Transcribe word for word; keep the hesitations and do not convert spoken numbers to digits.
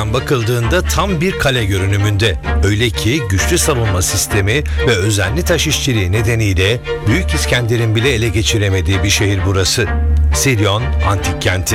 bakıldığında tam bir kale görünümünde. Öyle ki güçlü savunma sistemi ve özenli taş işçiliği nedeniyle Büyük İskender'in bile ele geçiremediği bir şehir burası. Siryon Antik Kenti.